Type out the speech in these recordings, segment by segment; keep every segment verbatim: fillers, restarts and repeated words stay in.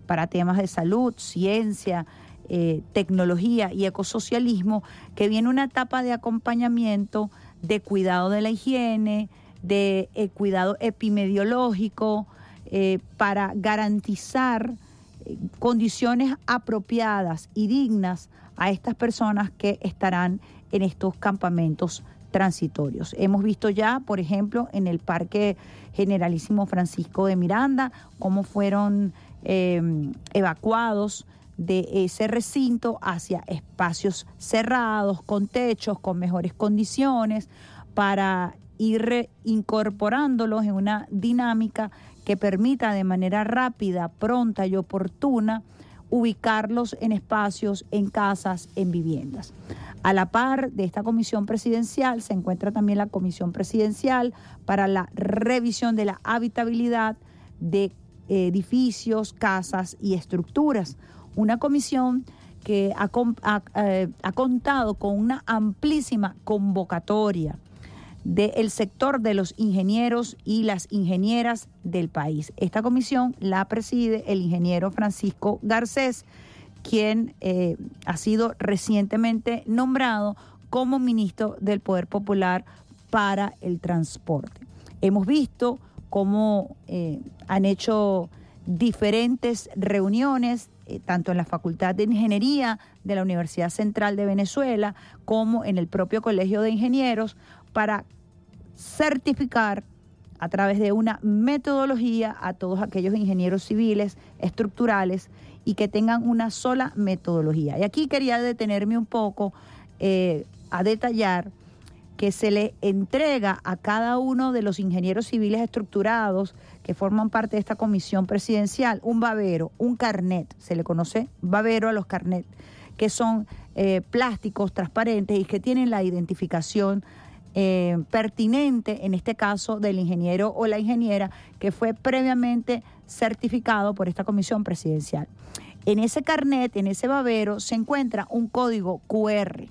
para temas de salud, ciencia, eh, tecnología y ecosocialismo, que viene una etapa de acompañamiento, de cuidado de la higiene, de eh, cuidado epidemiológico, eh, para garantizar eh, condiciones apropiadas y dignas a estas personas que estarán en estos campamentos transitorios. Hemos visto ya, por ejemplo, en el Parque Generalísimo Francisco de Miranda, cómo fueron eh, evacuados de ese recinto hacia espacios cerrados, con techos, con mejores condiciones, para ir incorporándolos en una dinámica que permita de manera rápida, pronta y oportuna ubicarlos en espacios, en casas, en viviendas. A la par de esta comisión presidencial se encuentra también la comisión presidencial para la revisión de la habitabilidad de edificios, casas y estructuras. Una comisión que ha, ha, eh, ha contado con una amplísima convocatoria del sector de los ingenieros y las ingenieras del país. Esta comisión la preside el ingeniero Francisco Garcés, quien eh, ha sido recientemente nombrado como ministro del Poder Popular para el Transporte. Hemos visto cómo eh, han hecho diferentes reuniones, eh, tanto en la Facultad de Ingeniería de la Universidad Central de Venezuela como en el propio Colegio de Ingenieros, para certificar a través de una metodología a todos aquellos ingenieros civiles, estructurales, y que tengan una sola metodología. Y aquí quería detenerme un poco eh, a detallar que se le entrega a cada uno de los ingenieros civiles estructurados que forman parte de esta comisión presidencial un babero, un carnet, se le conoce babero a los carnet, que son eh, plásticos transparentes y que tienen la identificación Eh, pertinente, en este caso del ingeniero o la ingeniera que fue previamente certificado por esta comisión presidencial. En ese carnet, en ese babero, se encuentra un código cu erre.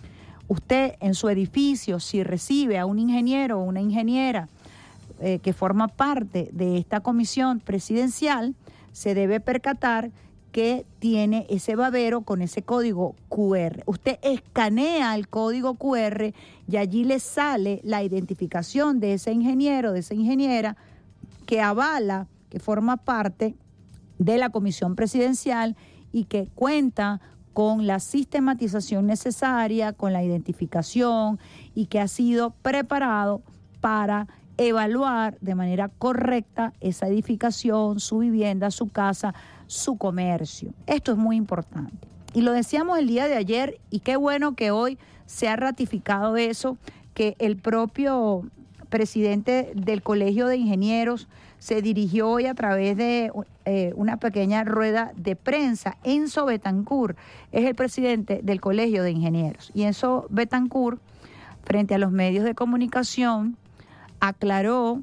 Usted en su edificio, si recibe a un ingeniero o una ingeniera eh, que forma parte de esta comisión presidencial, se debe percatar que tiene ese babero con ese código cu erre. Usted escanea el código cu erre y allí le sale la identificación de ese ingeniero, de esa ingeniera, que avala, que forma parte de la comisión presidencial y que cuenta con la sistematización necesaria, con la identificación, y que ha sido preparado para evaluar de manera correcta esa edificación, su vivienda, su casa, su comercio. Esto es muy importante. Y lo decíamos el día de ayer, y qué bueno que hoy se ha ratificado eso, que el propio presidente del Colegio de Ingenieros se dirigió hoy a través de eh, una pequeña rueda de prensa. Enzo Betancourt es el presidente del Colegio de Ingenieros. Y Enzo Betancourt, frente a los medios de comunicación, aclaró,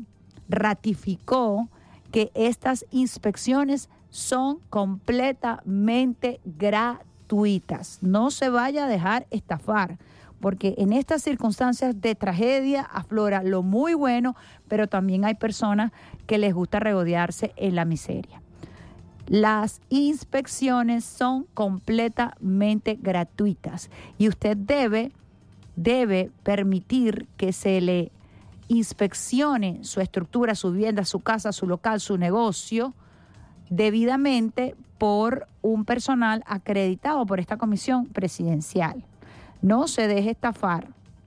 ratificó que estas inspecciones son completamente gratuitas. No se vaya a dejar estafar, porque en estas circunstancias de tragedia aflora lo muy bueno, pero también hay personas que les gusta regodearse en la miseria. Las inspecciones son completamente gratuitas y usted debe, debe permitir que se le inspeccione su estructura, su vivienda, su casa, su local, su negocio, debidamente por un personal acreditado por esta comisión presidencial. No se deje estafar.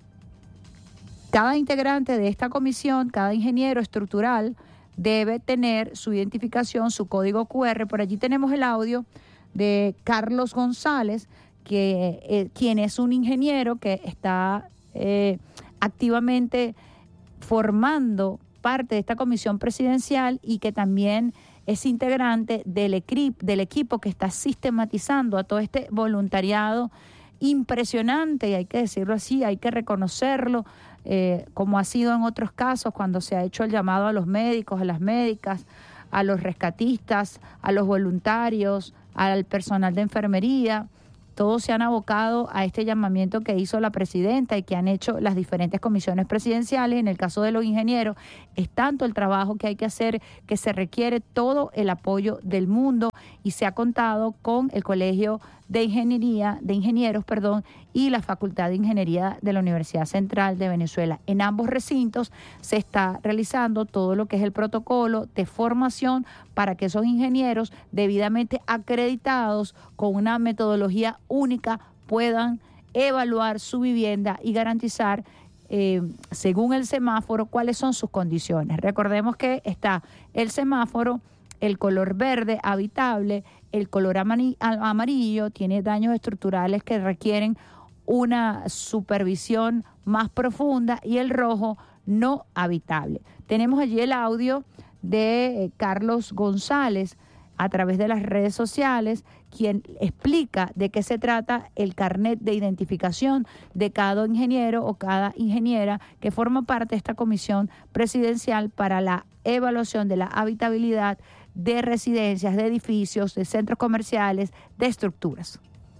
Cada integrante de esta comisión, cada ingeniero estructural, debe tener su identificación, su código cu erre. Por allí tenemos el audio de Carlos González, que, eh, quien es un ingeniero que está eh, activamente formando parte de esta comisión presidencial y que también es integrante del, equi- del equipo que está sistematizando a todo este voluntariado impresionante, y hay que decirlo así, hay que reconocerlo, eh, como ha sido en otros casos cuando se ha hecho el llamado a los médicos, a las médicas, a los rescatistas, a los voluntarios, al personal de enfermería, todos se han abocado a este llamamiento que hizo la presidenta y que han hecho las diferentes comisiones presidenciales. En el caso de los ingenieros, es tanto el trabajo que hay que hacer que se requiere todo el apoyo del mundo, y se ha contado con el Colegio de Ingeniería, de Ingenieros, perdón, y la Facultad de Ingeniería de la Universidad Central de Venezuela. En ambos recintos se está realizando todo lo que es el protocolo de formación para que esos ingenieros debidamente acreditados con una metodología única puedan evaluar su vivienda y garantizar, eh, según el semáforo, cuáles son sus condiciones. Recordemos que está el semáforo, el color verde, habitable, el color amarillo, tiene daños estructurales que requieren una supervisión más profunda, y el rojo, no habitable. Tenemos allí el audio de Carlos González a través de las redes sociales, quien explica de qué se trata el carnet de identificación de cada ingeniero o cada ingeniera que forma parte de esta comisión presidencial para la evaluación de la habitabilidad de residencias, de edificios, de centros comerciales, de estructuras.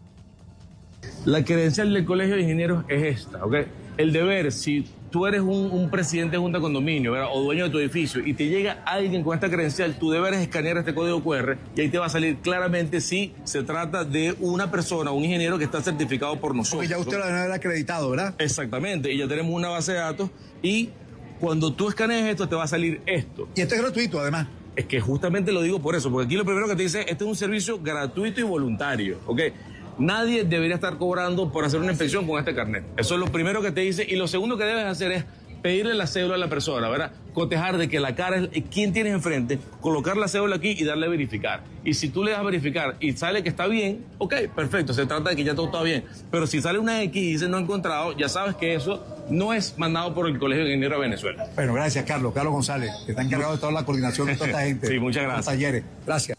La credencial del Colegio de Ingenieros es esta, ¿ok? El deber, si tú eres un, un presidente de junta de condominio, ¿verdad?, o dueño de tu edificio, y te llega alguien con esta credencial, tu deber es escanear este código cu erre, y ahí te va a salir claramente si se trata de una persona, un ingeniero que está certificado por nosotros. Porque ya usted lo debe haber acreditado, ¿verdad? Exactamente, y ya tenemos una base de datos, y cuando tú escanees esto, te va a salir esto. Y esto es gratuito, además. Es que justamente lo digo por eso, porque aquí lo primero que te dice, este es un servicio gratuito y voluntario, ¿ok? Nadie debería estar cobrando por hacer una inspección con este carnet. Eso es lo primero que te dice. Y lo segundo que debes hacer es pedirle la cédula a la persona, ¿verdad? Cotejar de que la cara es quién tienes enfrente, colocar la cédula aquí y darle a verificar. Y si tú le das a verificar y sale que está bien, ok, perfecto, se trata de que ya todo está bien. Pero si sale una X y dice no encontrado, ya sabes que eso no es mandado por el Colegio de Ingenieros de Venezuela. Bueno, gracias, Carlos. Carlos González, que está encargado de toda la coordinación de toda esta gente. Sí, muchas gracias. Los talleres. Gracias.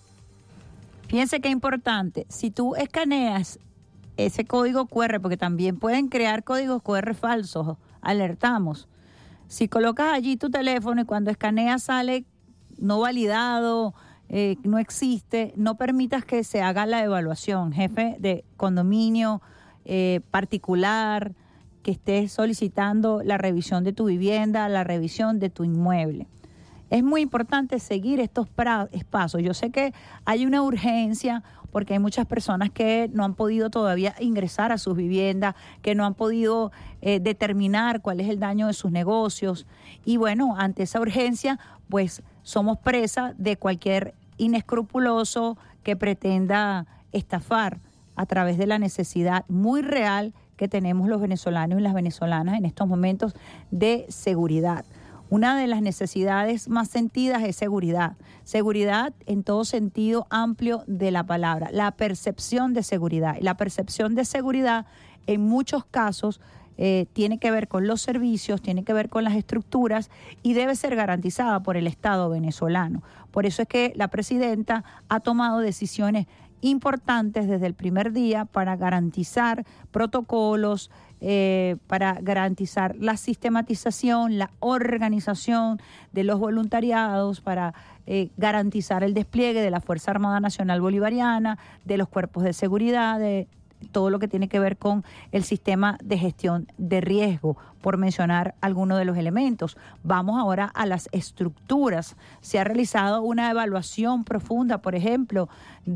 Fíjense qué importante, si tú escaneas ese código cu erre, porque también pueden crear códigos cu erre falsos, alertamos. Si colocas allí tu teléfono y cuando escaneas sale no validado, eh, no existe, no permitas que se haga la evaluación. Jefe de condominio eh, particular, que estés solicitando la revisión de tu vivienda, la revisión de tu inmueble. Es muy importante seguir estos pasos. Yo sé que hay una urgencia porque hay muchas personas que no han podido todavía ingresar a sus viviendas, que no han podido eh, determinar cuál es el daño de sus negocios. Y bueno, ante esa urgencia, pues somos presa de cualquier inescrupuloso que pretenda estafar a través de la necesidad muy real que tenemos los venezolanos y las venezolanas en estos momentos de seguridad. Una de las necesidades más sentidas es seguridad. Seguridad en todo sentido amplio de la palabra. La percepción de seguridad. La percepción de seguridad en muchos casos eh, tiene que ver con los servicios, tiene que ver con las estructuras y debe ser garantizada por el Estado venezolano. Por eso es que la presidenta ha tomado decisiones importantes desde el primer día para garantizar protocolos, eh, para garantizar la sistematización, la organización de los voluntariados, para eh, garantizar el despliegue de la Fuerza Armada Nacional Bolivariana, de los cuerpos de seguridad, de todo lo que tiene que ver con el sistema de gestión de riesgo, por mencionar algunos de los elementos. Vamos ahora a las estructuras. Se ha realizado una evaluación profunda, por ejemplo,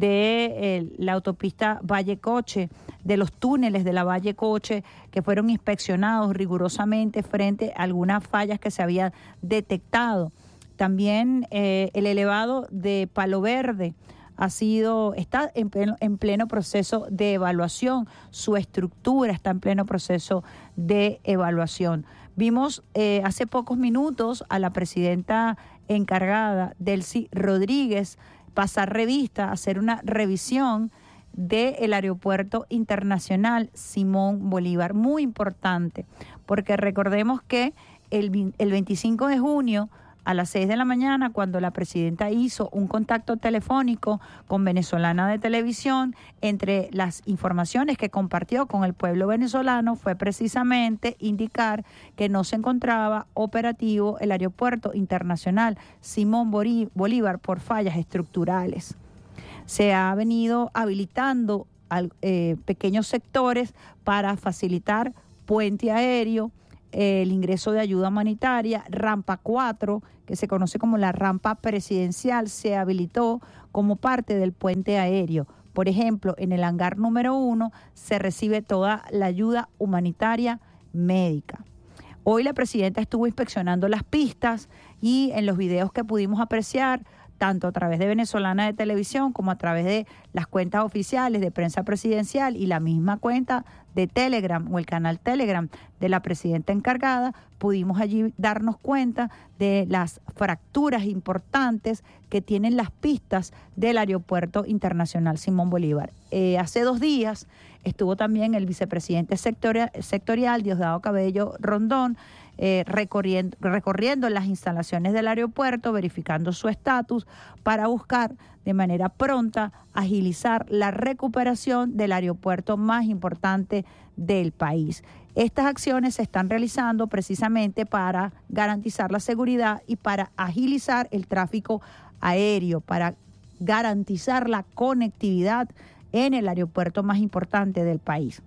de eh, la autopista Valle Coche, de los túneles de la Valle Coche, que fueron inspeccionados rigurosamente frente a algunas fallas que se habían detectado. También eh, el elevado de Palo Verde ha sido, está en pleno, en pleno proceso de evaluación, su estructura está en pleno proceso de evaluación. Vimos eh, hace pocos minutos a la presidenta encargada, Delcy Rodríguez, pasar revista, hacer una revisión del Aeropuerto Internacional Simón Bolívar, muy importante, porque recordemos que el, el veinticinco de junio, a las seis de la mañana, cuando la presidenta hizo un contacto telefónico con Venezolana de Televisión, entre las informaciones que compartió con el pueblo venezolano fue precisamente indicar que no se encontraba operativo el Aeropuerto Internacional Simón Bolívar por fallas estructurales. Se ha venido habilitando al, eh, pequeños sectores para facilitar puente aéreo, eh, el ingreso de ayuda humanitaria. Rampa cuatro, que se conoce como la rampa presidencial, se habilitó como parte del puente aéreo. Por ejemplo, en el hangar número uno se recibe toda la ayuda humanitaria médica. Hoy la presidenta estuvo inspeccionando las pistas y en los videos que pudimos apreciar, tanto a través de Venezolana de Televisión como a través de las cuentas oficiales de prensa presidencial y la misma cuenta de Telegram o el canal Telegram de la presidenta encargada, pudimos allí darnos cuenta de las fracturas importantes que tienen las pistas del Aeropuerto Internacional Simón Bolívar. Eh, hace dos días estuvo también el vicepresidente sectorial, sectorial Diosdado Cabello Rondón, Eh, recorriendo, recorriendo las instalaciones del aeropuerto, verificando su estatus para buscar de manera pronta agilizar la recuperación del aeropuerto más importante del país. Estas acciones se están realizando precisamente para garantizar la seguridad y para agilizar el tráfico aéreo, para garantizar la conectividad en el aeropuerto más importante del país.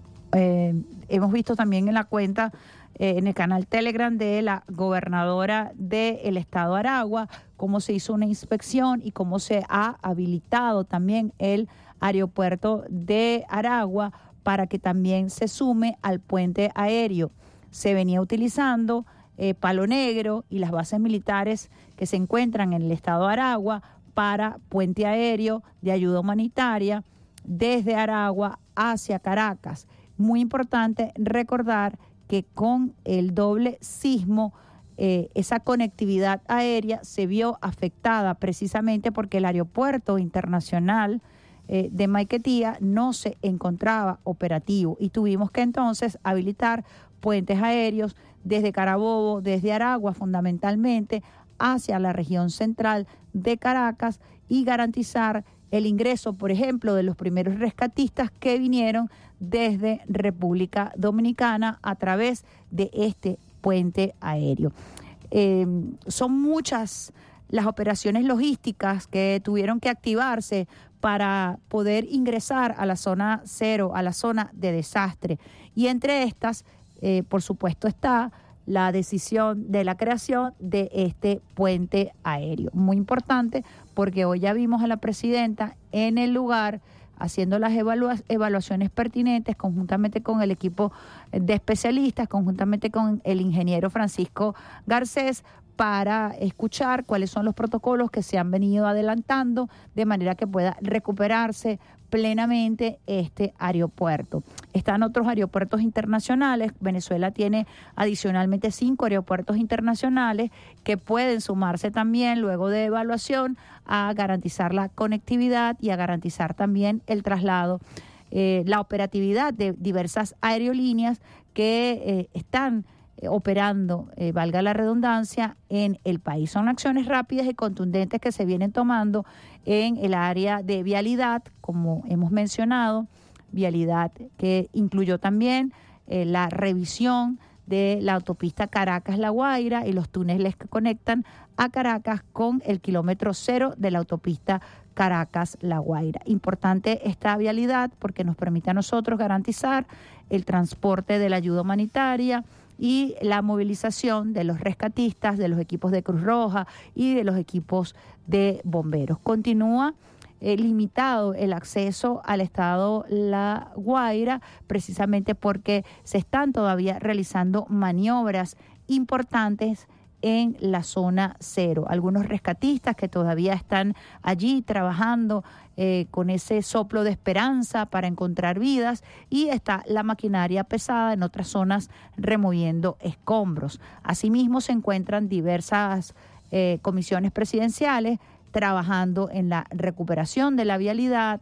Eh, hemos visto también en la cuenta Eh, en el canal Telegram de la gobernadora del estado Aragua, cómo se hizo una inspección y cómo se ha habilitado también el aeropuerto de Aragua para que también se sume al puente aéreo. Se venía utilizando eh, Palo Negro y las bases militares que se encuentran en el estado Aragua para puente aéreo de ayuda humanitaria desde Aragua hacia Caracas. Muy importante recordar que con el doble sismo, eh, esa conectividad aérea se vio afectada precisamente porque el aeropuerto internacional eh, de Maiquetía no se encontraba operativo y tuvimos que entonces habilitar puentes aéreos desde Carabobo, desde Aragua fundamentalmente, hacia la región central de Caracas y garantizar el ingreso, por ejemplo, de los primeros rescatistas que vinieron desde República Dominicana a través de este puente aéreo. Eh, son muchas las operaciones logísticas que tuvieron que activarse para poder ingresar a la zona cero, a la zona de desastre. Y entre estas, eh, por supuesto, está la decisión de la creación de este puente aéreo. Muy importante porque hoy ya vimos a la presidenta en el lugar haciendo las evalua- evaluaciones pertinentes conjuntamente con el equipo de especialistas, conjuntamente con el ingeniero Francisco Garcés, para escuchar cuáles son los protocolos que se han venido adelantando de manera que pueda recuperarse plenamente este aeropuerto. Están otros aeropuertos internacionales. Venezuela tiene adicionalmente cinco aeropuertos internacionales que pueden sumarse también luego de evaluación a garantizar la conectividad y a garantizar también el traslado, eh, la operatividad de diversas aerolíneas que eh, están operando, eh, valga la redundancia, en el país. Son acciones rápidas y contundentes que se vienen tomando en el área de vialidad, como hemos mencionado, vialidad que incluyó también eh, la revisión de la autopista Caracas-La Guaira y los túneles que conectan a Caracas con el kilómetro cero de la autopista Caracas-La Guaira. Importante esta vialidad porque nos permite a nosotros garantizar el transporte de la ayuda humanitaria y la movilización de los rescatistas, de los equipos de Cruz Roja y de los equipos de bomberos. Continúa eh, limitado el acceso al estado La Guaira, precisamente porque se están todavía realizando maniobras importantes en la zona cero. Algunos rescatistas que todavía están allí trabajando eh, con ese soplo de esperanza para encontrar vidas, y está la maquinaria pesada en otras zonas removiendo escombros. Asimismo se encuentran diversas eh, comisiones presidenciales trabajando en la recuperación de la vialidad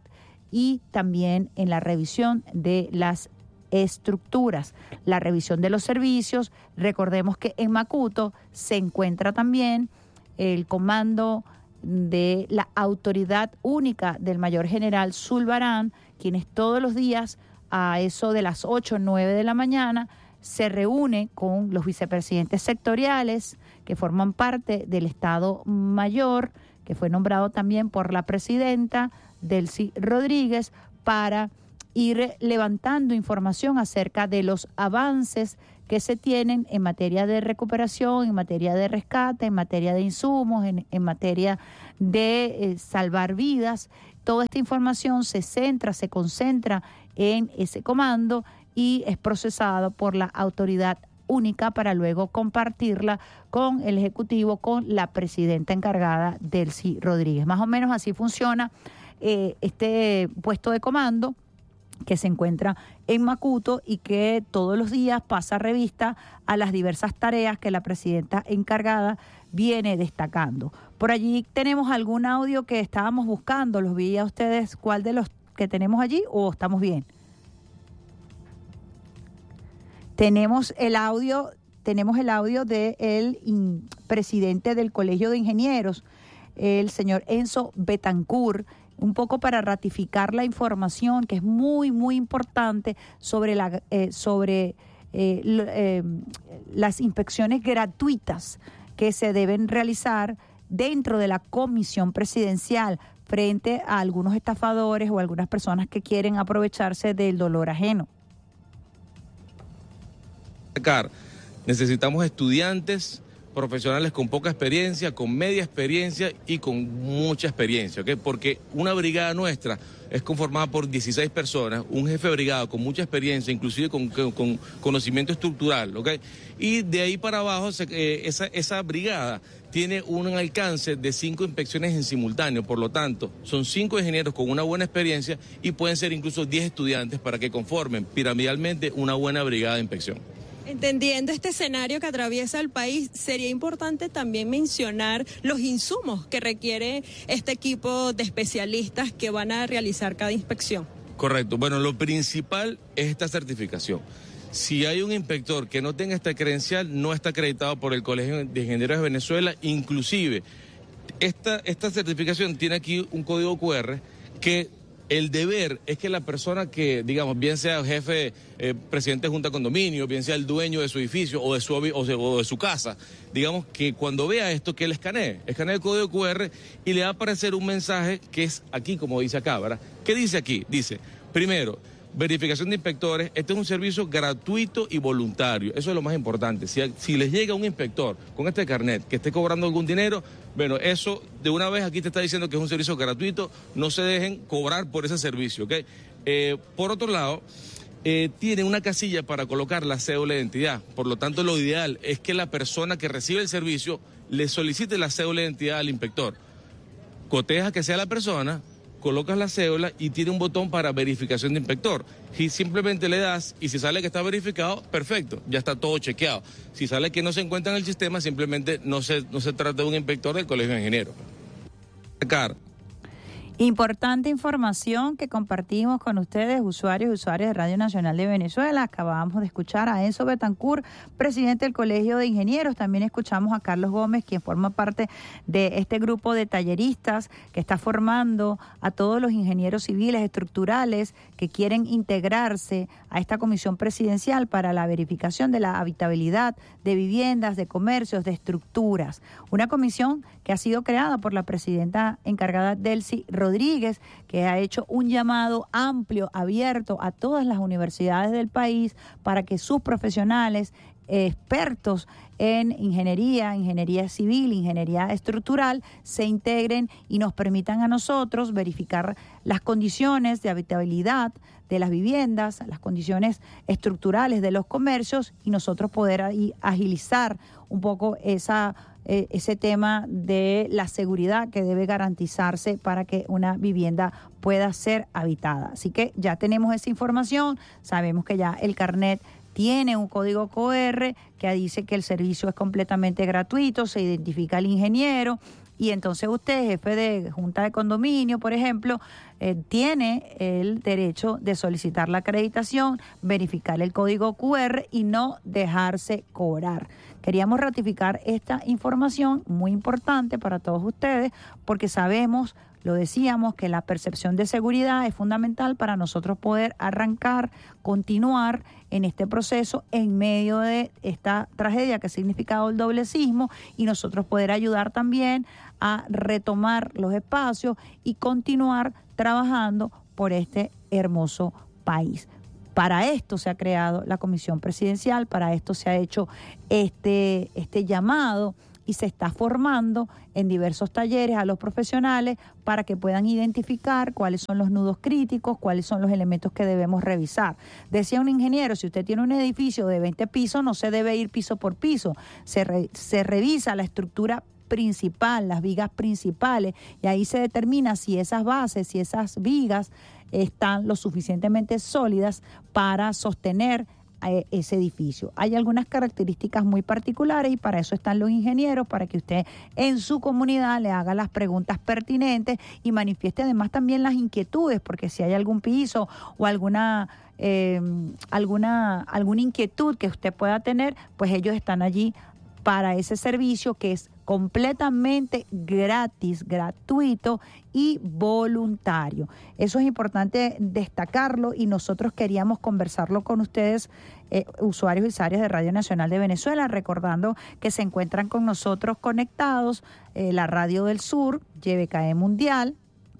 y también en la revisión de las estructuras, la revisión de los servicios. Recordemos que en Macuto se encuentra también el comando de la Autoridad Única del Mayor General Zulbarán, quienes todos los días a eso de las ocho o nueve de la mañana se reúne con los vicepresidentes sectoriales que forman parte del Estado Mayor, que fue nombrado también por la presidenta Delcy Rodríguez, para ir levantando información acerca de los avances que se tienen en materia de recuperación, en materia de rescate, en materia de insumos, en, en materia de eh, salvar vidas. Toda esta información se centra, se concentra en ese comando y es procesado por la autoridad única para luego compartirla con el Ejecutivo, con la presidenta encargada, Delcy Rodríguez. Más o menos así funciona eh, este puesto de comando, que se encuentra en Macuto y que todos los días pasa revista a las diversas tareas que la presidenta encargada viene destacando. Por allí tenemos algún audio que estábamos buscando. ¿Los vi a ustedes? ¿Cuál de los que tenemos allí o estamos bien? Tenemos el audio, tenemos el audio del presidente del Colegio de Ingenieros, el señor Enzo Betancourt, un poco para ratificar la información que es muy, muy importante sobre, la, eh, sobre eh, eh, las inspecciones gratuitas que se deben realizar dentro de la comisión presidencial frente a algunos estafadores o algunas personas que quieren aprovecharse del dolor ajeno. Necesitamos estudiantes profesionales con poca experiencia, con media experiencia y con mucha experiencia, ¿ok? Porque una brigada nuestra es conformada por dieciséis personas, un jefe de brigada con mucha experiencia, inclusive con, con, con conocimiento estructural, ¿ok? Y de ahí para abajo, se, eh, esa, esa brigada tiene un alcance de cinco inspecciones en simultáneo, por lo tanto, son cinco ingenieros con una buena experiencia y pueden ser incluso diez estudiantes para que conformen piramidalmente una buena brigada de inspección. Entendiendo este escenario que atraviesa el país, sería importante también mencionar los insumos que requiere este equipo de especialistas que van a realizar cada inspección. Correcto. Bueno, lo principal es esta certificación. Si hay un inspector que no tenga esta credencial, no está acreditado por el Colegio de Ingenieros de Venezuela. Inclusive, esta, esta certificación tiene aquí un código cu erre que el deber es que la persona que, digamos, bien sea jefe, eh, presidente de junta de condominio, bien sea el dueño de su edificio o de su, o de, o de su casa, digamos que cuando vea esto, que él escanee, escanee el código cu erre y le va a aparecer un mensaje que es aquí, como dice acá, ¿verdad? ¿Qué dice aquí? Dice, primero, verificación de inspectores. Este es un servicio gratuito y voluntario. Eso es lo más importante. Si, si les llega un inspector con este carnet que esté cobrando algún dinero, bueno, eso de una vez aquí te está diciendo que es un servicio gratuito. No se dejen cobrar por ese servicio, ¿ok? Eh, por otro lado, eh, tiene una casilla para colocar la cédula de identidad. Por lo tanto, lo ideal es que la persona que recibe el servicio le solicite la cédula de identidad al inspector. Coteja que sea la persona, colocas la cédula y tiene un botón para verificación de inspector. Y simplemente le das y si sale que está verificado, perfecto, ya está todo chequeado. Si sale que no se encuentra en el sistema, simplemente no se, no se trata de un inspector del Colegio de Ingenieros. Importante información que compartimos con ustedes, usuarios y usuarias de Radio Nacional de Venezuela. Acabamos de escuchar a Enzo Betancourt, presidente del Colegio de Ingenieros. También escuchamos a Carlos Gómez, quien forma parte de este grupo de talleristas que está formando a todos los ingenieros civiles estructurales que quieren integrarse a esta comisión presidencial para la verificación de la habitabilidad de viviendas, de comercios, de estructuras. Una comisión que ha sido creada por la presidenta encargada Delcy Rodríguez, que ha hecho un llamado amplio, abierto a todas las universidades del país para que sus profesionales, eh, expertos en ingeniería, ingeniería civil, ingeniería estructural, se integren y nos permitan a nosotros verificar las condiciones de habitabilidad de las viviendas, las condiciones estructurales de los comercios y nosotros poder ahí agilizar un poco esa eh, ese tema de la seguridad que debe garantizarse para que una vivienda pueda ser habitada. Así que ya tenemos esa información, sabemos que ya el carnet tiene un código cu erre que dice que el servicio es completamente gratuito, se identifica al ingeniero y entonces usted, jefe de junta de condominio, por ejemplo, eh, tiene el derecho de solicitar la acreditación, verificar el código cu erre y no dejarse cobrar. Queríamos ratificar esta información muy importante para todos ustedes porque sabemos, lo decíamos, que la percepción de seguridad es fundamental para nosotros poder arrancar, continuar en este proceso en medio de esta tragedia que ha significado el doble sismo y nosotros poder ayudar también a retomar los espacios y continuar trabajando por este hermoso país. Para esto se ha creado la Comisión Presidencial, para esto se ha hecho este, este llamado y se está formando en diversos talleres a los profesionales para que puedan identificar cuáles son los nudos críticos, cuáles son los elementos que debemos revisar. Decía un ingeniero, si usted tiene un edificio de veinte pisos, no se debe ir piso por piso, se, re, se revisa la estructura principal, las vigas principales, y ahí se determina si esas bases, si esas vigas están lo suficientemente sólidas para sostener eh, ese edificio. Hay algunas características muy particulares y para eso están los ingenieros, para que usted en su comunidad le haga las preguntas pertinentes y manifieste además también las inquietudes, porque si hay algún piso o alguna eh, alguna alguna inquietud que usted pueda tener, pues ellos están allí para ese servicio que es completamente gratis, gratuito y voluntario. Eso es importante destacarlo y nosotros queríamos conversarlo con ustedes, eh, usuarios y usuarias de Radio Nacional de Venezuela, recordando que se encuentran con nosotros conectados eh, la Radio del Sur, Y B K E Mundial,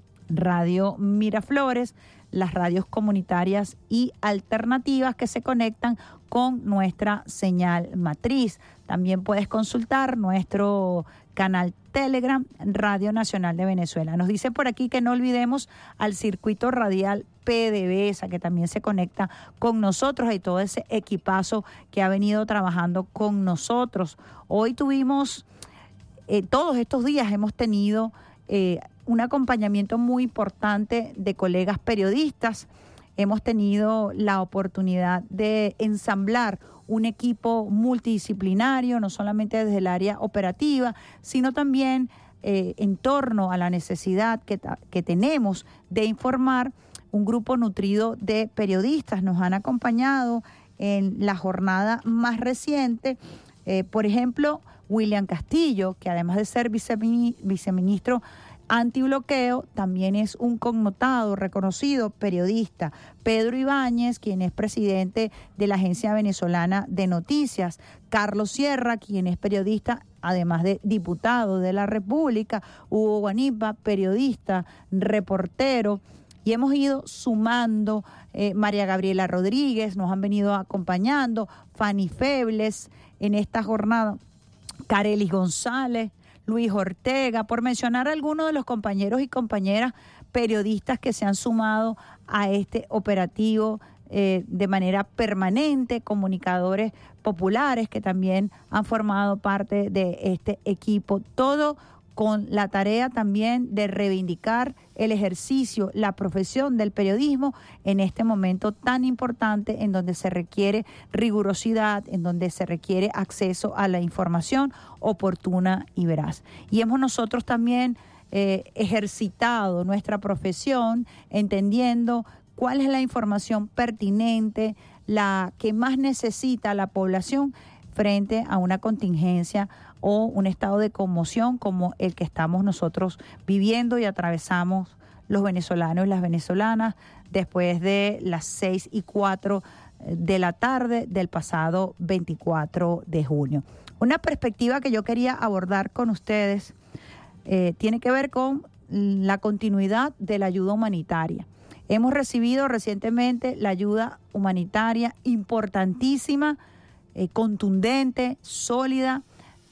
Radio Miraflores, las radios comunitarias y alternativas que se conectan con nuestra señal matriz. También puedes consultar nuestro canal Telegram, Radio Nacional de Venezuela. Nos dice por aquí que no olvidemos al circuito radial P D V S A, que también se conecta con nosotros y todo ese equipazo que ha venido trabajando con nosotros. Hoy tuvimos, eh, todos estos días hemos tenido eh, un acompañamiento muy importante de colegas periodistas. Hemos tenido la oportunidad de ensamblar un equipo multidisciplinario, no solamente desde el área operativa, sino también eh, en torno a la necesidad que, que tenemos de informar. Un grupo nutrido de periodistas nos han acompañado en la jornada más reciente. Eh, por ejemplo, William Castillo, que además de ser viceministro antibloqueo, también es un connotado, reconocido periodista. Pedro Ibáñez, quien es presidente de la Agencia Venezolana de Noticias. Carlos Sierra, quien es periodista, además de diputado de la República. Hugo Guanipa, periodista, reportero. Y hemos ido sumando, eh, María Gabriela Rodríguez, nos han venido acompañando, Fanny Febles en esta jornada, Carelis González, Luis Ortega, por mencionar a algunos de los compañeros y compañeras periodistas que se han sumado a este operativo eh, de manera permanente, comunicadores populares que también han formado parte de este equipo, todo con la tarea también de reivindicar el ejercicio, la profesión del periodismo en este momento tan importante en donde se requiere rigurosidad, en donde se requiere acceso a la información oportuna y veraz. Y hemos nosotros también eh, ejercitado nuestra profesión entendiendo cuál es la información pertinente, la que más necesita la población frente a una contingencia o un estado de conmoción como el que estamos nosotros viviendo y atravesamos los venezolanos y las venezolanas después de las seis y cuatro de la tarde del pasado veinticuatro de junio. Una perspectiva que yo quería abordar con ustedes eh, tiene que ver con la continuidad de la ayuda humanitaria. Hemos recibido recientemente la ayuda humanitaria importantísima, eh, contundente, sólida,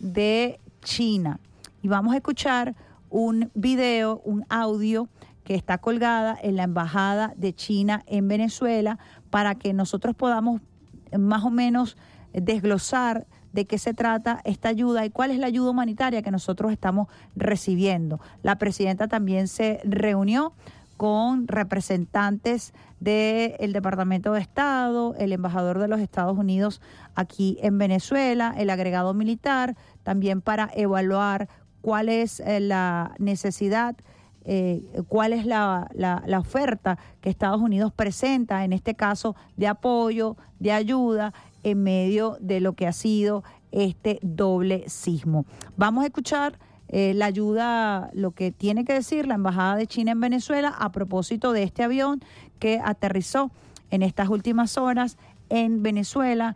de China. Y vamos a escuchar un video, un audio que está colgada en la Embajada de China en Venezuela para que nosotros podamos más o menos desglosar de qué se trata esta ayuda y cuál es la ayuda humanitaria que nosotros estamos recibiendo. La presidenta también se reunió con representantes del Departamento de Estado, el embajador de los Estados Unidos aquí en Venezuela, el agregado militar, también para evaluar cuál es la necesidad, eh, cuál es la, la, la oferta que Estados Unidos presenta, en este caso de apoyo, de ayuda, en medio de lo que ha sido este doble sismo. Vamos a escuchar Eh, la ayuda, lo que tiene que decir la Embajada de China en Venezuela a propósito de este avión que aterrizó en estas últimas horas en Venezuela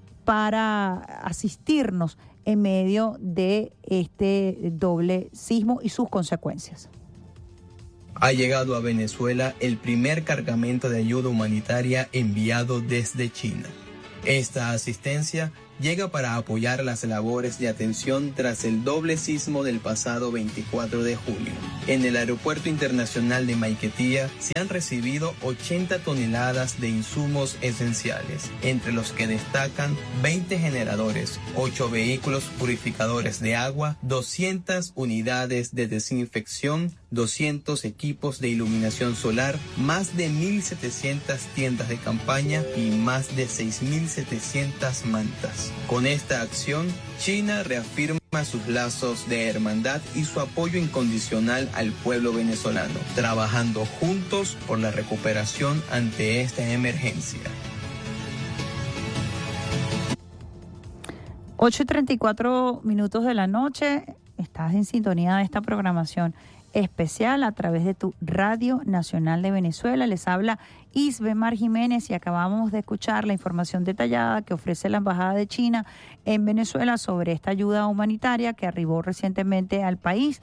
para asistirnos en medio de este doble sismo y sus consecuencias. Ha llegado a Venezuela el primer cargamento de ayuda humanitaria enviado desde China. Esta asistencia llega para apoyar las labores de atención tras el doble sismo del pasado veinticuatro de julio. En el Aeropuerto Internacional de Maiquetía se han recibido ochenta toneladas de insumos esenciales, entre los que destacan veinte generadores, ocho vehículos purificadores de agua, doscientas unidades de desinfección, doscientos equipos de iluminación solar, más de mil setecientas tiendas de campaña y más de seis mil setecientas mantas. Con esta acción, China reafirma sus lazos de hermandad y su apoyo incondicional al pueblo venezolano, trabajando juntos por la recuperación ante esta emergencia. ocho y treinta y cuatro minutos de la noche, estás en sintonía de esta programación especial a través de tu Radio Nacional de Venezuela. Les habla Isbemar Jiménez y acabamos de escuchar la información detallada que ofrece la Embajada de China en Venezuela sobre esta ayuda humanitaria que arribó recientemente al país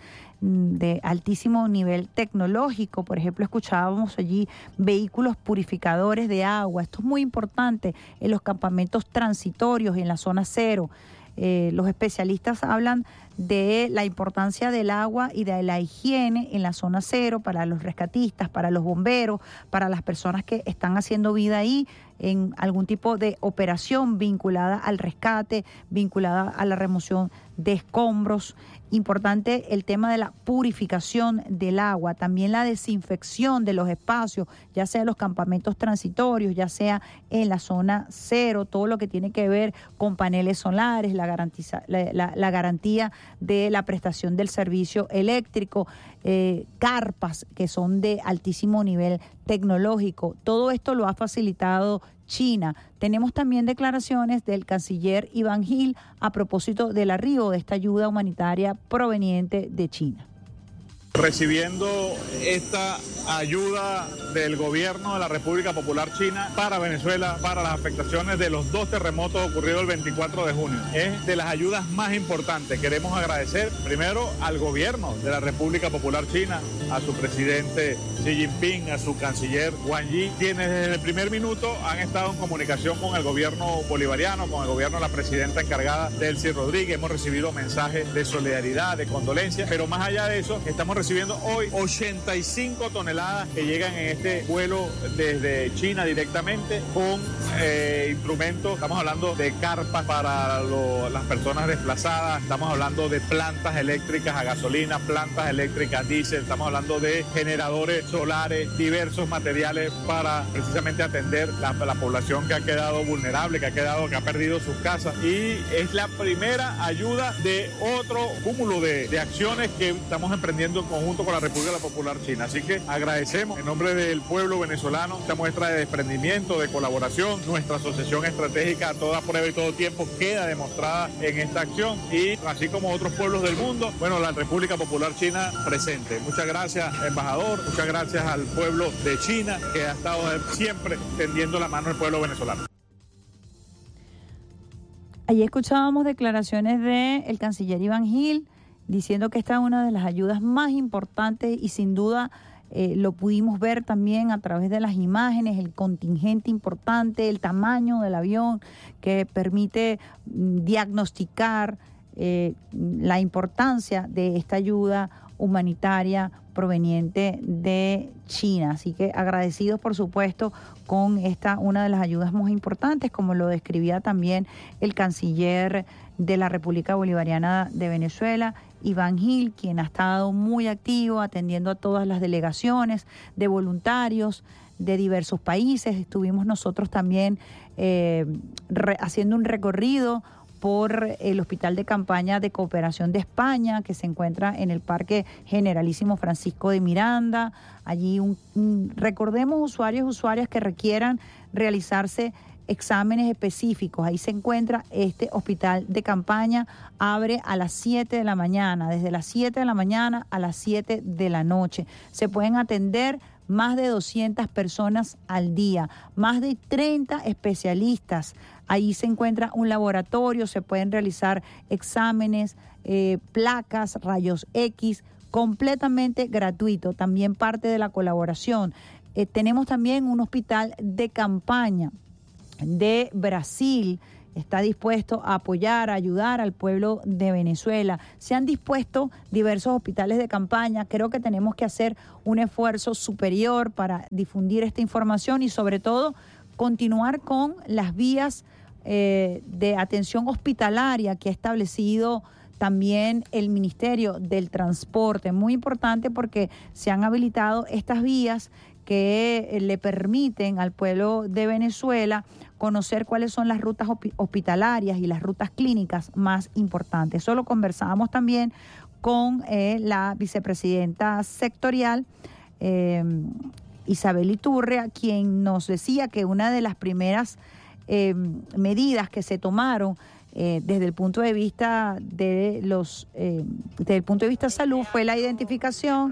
de altísimo nivel tecnológico. Por ejemplo, escuchábamos allí vehículos purificadores de agua. Esto es muy importante en los campamentos transitorios y en la zona cero. Eh, los especialistas hablan de la importancia del agua y de la higiene en la zona cero para los rescatistas, para los bomberos, para las personas que están haciendo vida ahí en algún tipo de operación vinculada al rescate, vinculada a la remoción de escombros. Importante el tema de la purificación del agua, también la desinfección de los espacios, ya sea los campamentos transitorios, ya sea en la zona cero, todo lo que tiene que ver con paneles solares, la, garantiza, la, la, la garantía de la prestación del servicio eléctrico, eh, carpas que son de altísimo nivel tecnológico. Todo esto lo ha facilitado China. Tenemos también declaraciones del canciller Iván Gil a propósito del arribo de esta ayuda humanitaria proveniente de China. Recibiendo esta ayuda del gobierno de la República Popular China para Venezuela, para las afectaciones de los dos terremotos ocurridos el veinticuatro de junio. Es de las ayudas más importantes. Queremos agradecer primero al gobierno de la República Popular China, a su presidente Xi Jinping, a su canciller Wang Yi, quienes desde el primer minuto han estado en comunicación con el gobierno bolivariano, con el gobierno de la presidenta encargada, Delcy Rodríguez. Hemos recibido mensajes de solidaridad, de condolencia, pero más allá de eso, estamos recibiendo recibiendo hoy ochenta y cinco toneladas que llegan en este vuelo desde China directamente con eh, instrumentos. Estamos hablando de carpas para lo, las personas desplazadas, estamos hablando de plantas eléctricas a gasolina, plantas eléctricas diésel, estamos hablando de generadores solares, diversos materiales para precisamente atender la, la población que ha quedado vulnerable, que ha quedado, que ha perdido sus casas, y es la primera ayuda de otro cúmulo de, de acciones que estamos emprendiendo en conjunto con la República Popular China. Así que agradecemos en nombre del pueblo venezolano esta muestra de desprendimiento, de colaboración. Nuestra asociación estratégica a toda prueba y todo tiempo queda demostrada en esta acción, y así como otros pueblos del mundo, bueno, la República Popular China presente. Muchas gracias, embajador, muchas gracias al pueblo de China que ha estado siempre tendiendo la mano al pueblo venezolano. Allí escuchábamos declaraciones del canciller Iván Gil diciendo que esta es una de las ayudas más importantes y sin duda eh, lo pudimos ver también a través de las imágenes, el contingente importante, el tamaño del avión que permite mm, diagnosticar eh, la importancia de esta ayuda humanitaria proveniente de China. Así que agradecidos, por supuesto, con esta, una de las ayudas más importantes, como lo describía también el canciller de la República Bolivariana de Venezuela, Iván Gil, quien ha estado muy activo atendiendo a todas las delegaciones de voluntarios de diversos países. Estuvimos nosotros también eh, re, haciendo un recorrido por el Hospital de Campaña de Cooperación de España, que se encuentra en el Parque Generalísimo Francisco de Miranda. Allí un, un, recordemos usuarios y usuarias que requieran realizarse exámenes específicos. Ahí se encuentra este hospital de campaña, abre a las siete de la mañana, desde las siete de la mañana a las siete de la noche. Se pueden atender más de doscientas personas al día, más de treinta especialistas. Ahí se encuentra un laboratorio, se pueden realizar exámenes, eh, placas, rayos X, completamente gratuito, también parte de la colaboración. Eh, tenemos también un hospital de campaña de Brasil, está dispuesto a apoyar, a ayudar al pueblo de Venezuela. Se han dispuesto diversos hospitales de campaña. Creo que tenemos que hacer un esfuerzo superior para difundir esta información y sobre todo continuar con las vías eh, de atención hospitalaria que ha establecido también el Ministerio del Transporte. Muy importante porque se han habilitado estas vías que le permiten al pueblo de Venezuela conocer cuáles son las rutas hospitalarias y las rutas clínicas más importantes. Eso lo conversábamos también con eh, la vicepresidenta sectorial, eh, Isabel Iturria, quien nos decía que una de las primeras eh, medidas que se tomaron eh, desde el punto de vista de los, eh, desde el punto de vista de salud fue la identificación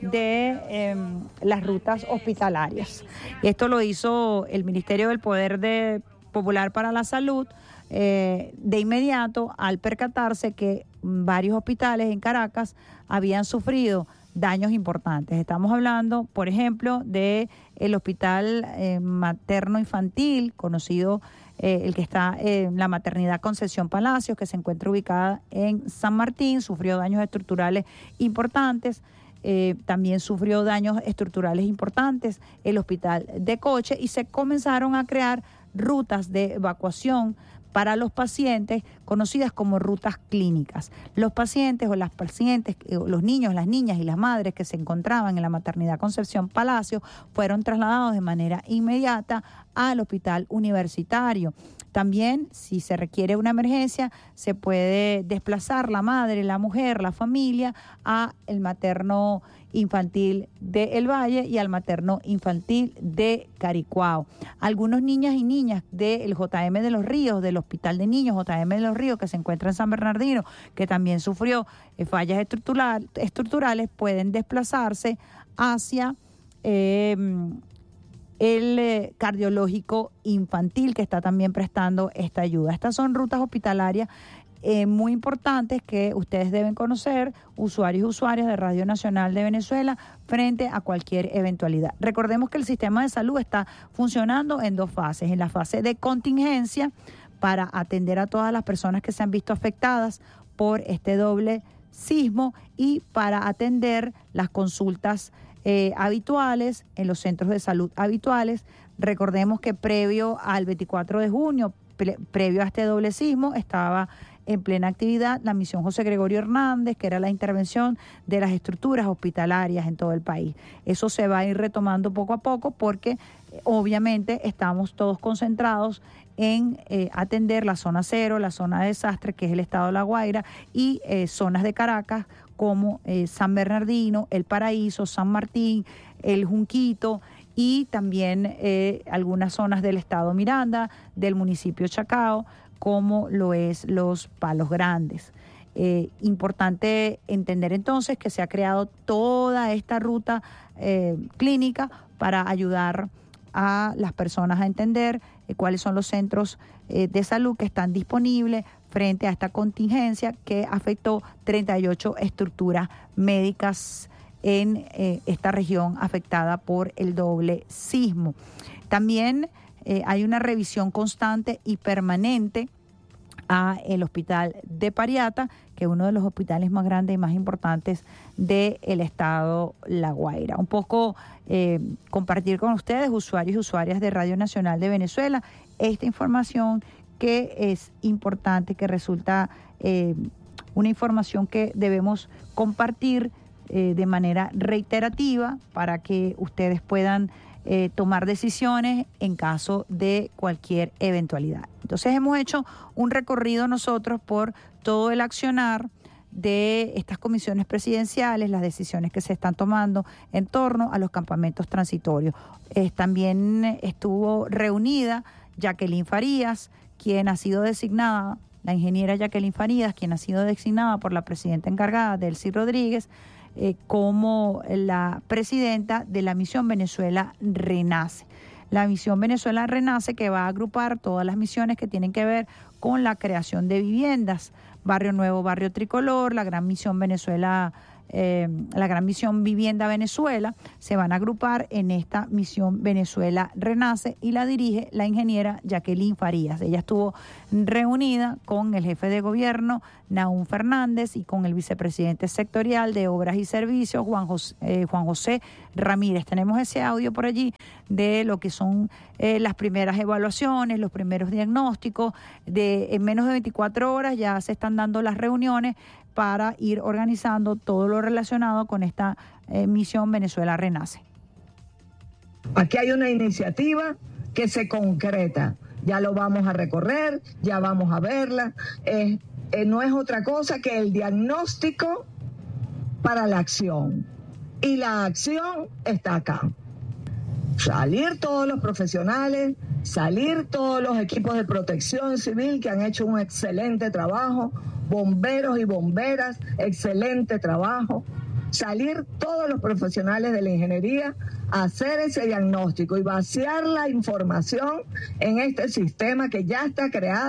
de eh, las rutas hospitalarias. Esto lo hizo el Ministerio del Poder de Popular para la Salud eh, de inmediato al percatarse que varios hospitales en Caracas habían sufrido daños importantes. Estamos hablando, por ejemplo, de el Hospital eh, Materno Infantil, conocido eh, el que está en la Maternidad Concepción Palacios, que se encuentra ubicada en San Martín, sufrió daños estructurales importantes. Eh, también sufrió daños estructurales importantes el Hospital de Coche y se comenzaron a crear rutas de evacuación para los pacientes conocidas como rutas clínicas. Los pacientes o las pacientes, los niños, las niñas y las madres que se encontraban en la Maternidad Concepción Palacio fueron trasladados de manera inmediata al hospital universitario. También, si se requiere una emergencia, se puede desplazar la madre, la mujer, la familia a el materno infantil de El Valle y al materno infantil de Caricuao. Algunos niñas y niñas del J M de los Ríos, del Hospital de Niños J M de los Ríos, que se encuentra en San Bernardino, que también sufrió eh, fallas estructural, estructurales, pueden desplazarse hacia eh, el eh, cardiológico infantil, que está también prestando esta ayuda. Estas son rutas hospitalarias Eh, muy importantes que ustedes deben conocer, usuarios y usuarias de Radio Nacional de Venezuela, frente a cualquier eventualidad. Recordemos que el sistema de salud está funcionando en dos fases. En la fase de contingencia, para atender a todas las personas que se han visto afectadas por este doble sismo y para atender las consultas eh, habituales en los centros de salud habituales. Recordemos que previo al veinticuatro de junio, pre- previo a este doble sismo, estaba en plena actividad la misión José Gregorio Hernández, que era la intervención de las estructuras hospitalarias en todo el país. Eso se va a ir retomando poco a poco porque eh, obviamente estamos todos concentrados en eh, atender la zona cero, la zona de desastre, que es el estado de La Guaira, y eh, zonas de Caracas como eh, San Bernardino, El Paraíso, San Martín, El Junquito, y también eh, algunas zonas del estado Miranda, del municipio Chacao, como lo es Los Palos Grandes. Eh, importante entender entonces que se ha creado toda esta ruta eh, clínica para ayudar a las personas a entender eh, cuáles son los centros eh, de salud que están disponibles frente a esta contingencia que afectó treinta y ocho estructuras médicas en eh, esta región afectada por el doble sismo. También Eh, hay una revisión constante y permanente a el Hospital de Pariata, que es uno de los hospitales más grandes y más importantes del estado La Guaira. Un poco eh, compartir con ustedes, usuarios y usuarias de Radio Nacional de Venezuela, esta información que es importante, que resulta eh, una información que debemos compartir eh, de manera reiterativa para que ustedes puedan Eh, tomar decisiones en caso de cualquier eventualidad. Entonces hemos hecho un recorrido nosotros por todo el accionar de estas comisiones presidenciales, las decisiones que se están tomando en torno a los campamentos transitorios. Eh, también estuvo reunida Jacqueline Farías, quien ha sido designada, la ingeniera Jacqueline Farías, quien ha sido designada por la presidenta encargada, Delcy Rodríguez, Eh, como la presidenta de la misión Venezuela Renace. La misión Venezuela Renace, que va a agrupar todas las misiones que tienen que ver con la creación de viviendas, Barrio Nuevo, Barrio Tricolor, la Gran Misión Venezuela eh, la Gran Misión Vivienda Venezuela, se van a agrupar en esta Misión Venezuela Renace y la dirige la ingeniera Jacqueline Farías. Ella estuvo reunida con el jefe de gobierno, Nahum Fernández, y con el vicepresidente sectorial de Obras y Servicios, Juan José, eh, Juan José Ramírez. Tenemos ese audio por allí de lo que son eh, las primeras evaluaciones, los primeros diagnósticos. De, en menos de veinticuatro horas ya se están dando las reuniones para ir organizando todo lo relacionado con esta eh, Misión Venezuela Renace. Aquí hay una iniciativa que se concreta. Ya lo vamos a recorrer, ya vamos a verla. Eh, eh, no es otra cosa que el diagnóstico para la acción. Y la acción está acá. Salir todos los profesionales, salir todos los equipos de protección civil que han hecho un excelente trabajo, bomberos y bomberas, excelente trabajo. Salir todos los profesionales de la ingeniería a hacer ese diagnóstico y vaciar la información en este sistema que ya está creado.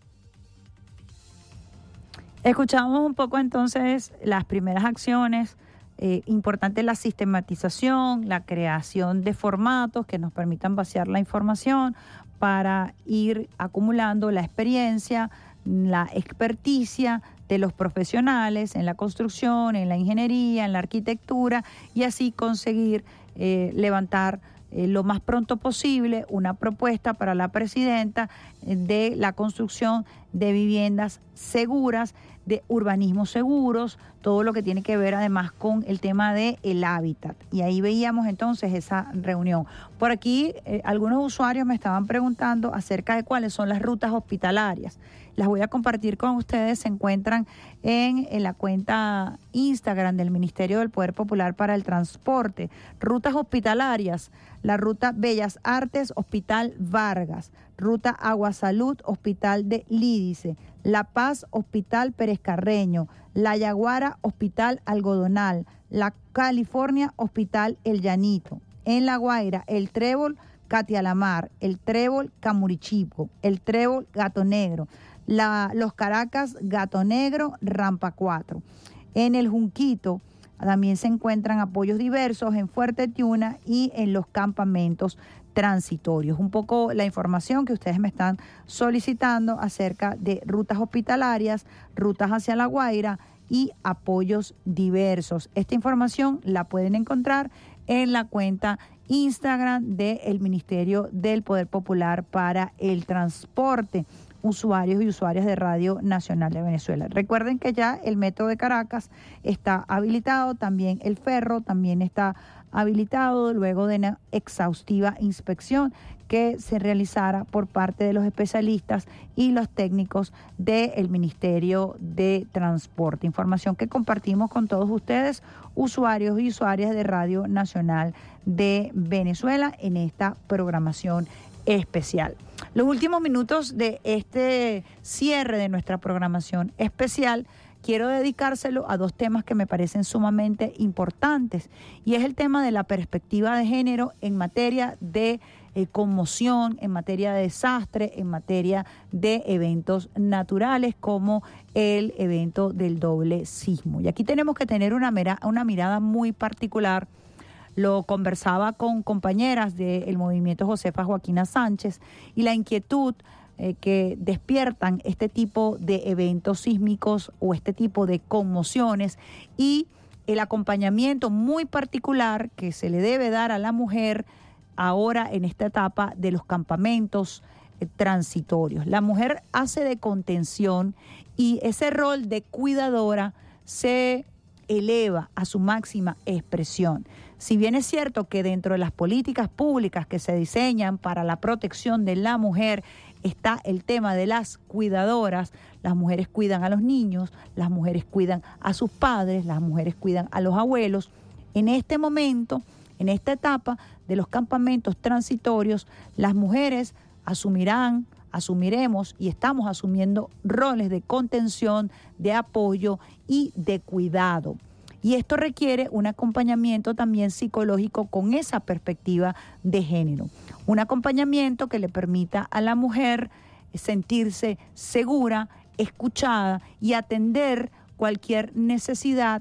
Escuchamos un poco entonces las primeras acciones. Eh, importante la sistematización, la creación de formatos que nos permitan vaciar la información para ir acumulando la experiencia, la experticia de los profesionales en la construcción, en la ingeniería, en la arquitectura, y así conseguir eh, levantar eh, lo más pronto posible una propuesta para la presidenta de la construcción de viviendas seguras, de urbanismos seguros, todo lo que tiene que ver además con el tema del hábitat. Y ahí veíamos entonces esa reunión. Por aquí eh, algunos usuarios me estaban preguntando acerca de cuáles son las rutas hospitalarias. Las voy a compartir con ustedes. Se encuentran en, en la cuenta Instagram del Ministerio del Poder Popular para el Transporte. Rutas hospitalarias: la ruta Bellas Artes, Hospital Vargas; ruta Agua Salud, Hospital de Lídice; La Paz, Hospital Pérez Carreño; La Yaguara, Hospital Algodonal; La California, Hospital El Llanito; en La Guaira, El Trébol, Catialamar; El Trébol, Camurichico; El Trébol, Gato Negro; La, Los Caracas, Gato Negro, Rampa cuatro. En El Junquito también se encuentran apoyos diversos en Fuerte Tiuna y en los campamentos transitorios. Un poco la información que ustedes me están solicitando acerca de rutas hospitalarias, rutas hacia La Guaira y apoyos diversos. Esta información la pueden encontrar en la cuenta Instagram del Ministerio del Poder Popular para el Transporte, usuarios y usuarias de Radio Nacional de Venezuela. Recuerden que ya el metro de Caracas está habilitado, también el ferro también está habilitado luego de una exhaustiva inspección que se realizara por parte de los especialistas y los técnicos del Ministerio de Transporte. Información que compartimos con todos ustedes, usuarios y usuarias de Radio Nacional de Venezuela, en esta programación especial. Los últimos minutos de este cierre de nuestra programación especial quiero dedicárselo a dos temas que me parecen sumamente importantes, y es el tema de la perspectiva de género en materia de eh, conmoción, en materia de desastre, en materia de eventos naturales como el evento del doble sismo. Y aquí tenemos que tener una, mira, una mirada muy particular. Lo conversaba con compañeras del movimiento Josefa Joaquina Sánchez, y la inquietud eh, que despiertan este tipo de eventos sísmicos o este tipo de conmociones, y el acompañamiento muy particular que se le debe dar a la mujer ahora en esta etapa de los campamentos eh, transitorios. La mujer hace de contención y ese rol de cuidadora se eleva a su máxima expresión. Si bien es cierto que dentro de las políticas públicas que se diseñan para la protección de la mujer está el tema de las cuidadoras, las mujeres cuidan a los niños, las mujeres cuidan a sus padres, las mujeres cuidan a los abuelos. En este momento, en esta etapa de los campamentos transitorios, las mujeres asumirán, asumiremos y estamos asumiendo roles de contención, de apoyo y de cuidado. Y esto requiere un acompañamiento también psicológico con esa perspectiva de género. Un acompañamiento que le permita a la mujer sentirse segura, escuchada y atender cualquier necesidad